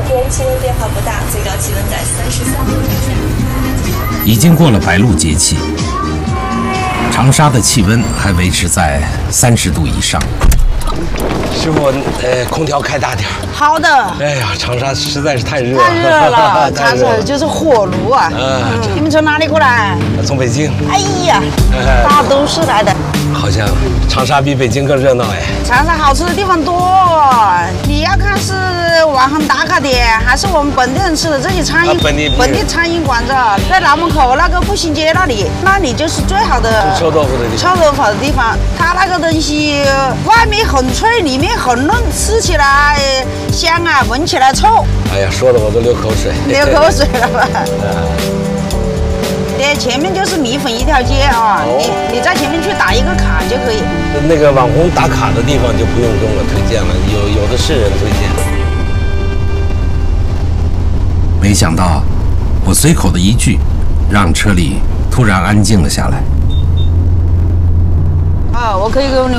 天气温变化不大，最高气温在33度以下。 已经过了白露节气，长沙的气温还维持在30度以上。 师傅，空调开大点。 好的。 哎呀，长沙实在是太热了。 太热了，长沙就是火炉啊。你们从哪里过来？ 从北京。 哎呀，大都市来的。 好像长沙比北京更热闹哎。 长沙好吃的地方多，你要看是网红打卡点，还是我们本地人吃的这些餐饮？本地餐饮馆子，在南门口那个步行街那里就是最好的臭豆腐的地方。 臭豆腐的地方，它那个东西外面很脆，里面很嫩，吃起来香啊，闻起来臭。 哎呀，说的我都流口水。 流口水了吧？对，前面就是米粉一条街啊，你在前面去打一个卡就可以。 那个网红打卡的地方就不用跟我推荐了，有的是人推荐。 没想到，我随口的一句，让车里突然安静了下来。 我可以给你